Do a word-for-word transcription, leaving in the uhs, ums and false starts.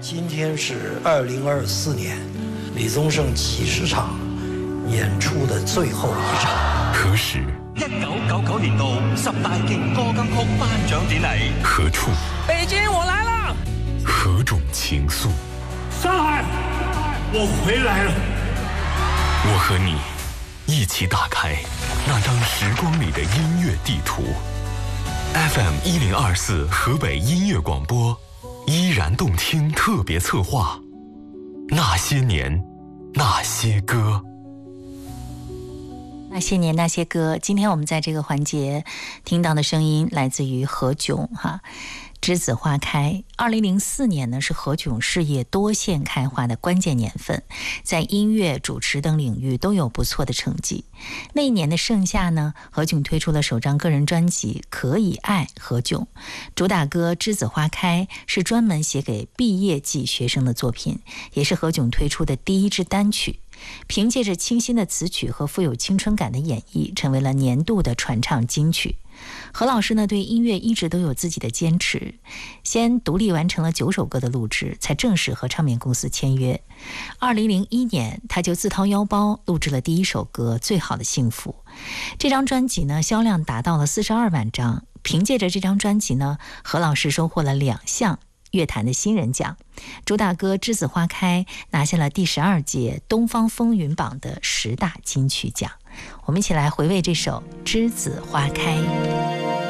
今天是二零二四年李宗盛几十场演出的最后一场。 何时？ 一九九九年度十大勁歌金曲頒獎典禮。 何處？ 北京，我來了。 何種情愫？ 上海，我回來了。 我和你一起打開那張時光裡的音樂地圖。F M 一零二四河北音樂廣播，依然動聽特別策劃，那些年，那些歌。 那些年那些歌，今天我们在这个环节听到的声音来自于何炅哈，栀子花开。二零零四年呢是何炅事业多线开花的关键年份，在音乐、主持等领域都有不错的成绩。那一年的盛夏呢，何炅推出了首张个人专辑《可以爱何炅》，主打歌《栀子花开》是专门写给毕业季学生的作品，也是何炅推出的第一支单曲。凭借着清新的词曲和富有青春感的演绎，成为了年度的传唱金曲。何老师呢，对音乐一直都有自己的坚持，先独立完成了九首歌的录制，才正式和唱片公司签约。二零零一年，他就自掏腰包录制了第一首歌《最好的幸福》。这张专辑呢，销量达到了四十二万张。凭借着这张专辑呢，何老师收获了两项乐坛的新人奖，主打歌《栀子花开》拿下了第十二届东方风云榜的十大金曲奖。我们一起来回味这首《栀子花开》。